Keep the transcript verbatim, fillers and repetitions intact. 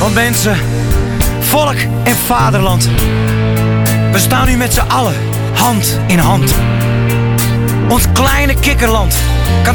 Want mensen, volk en vaderland, we staan nu met z'n allen hand in hand. Ons kleine kikkerland kan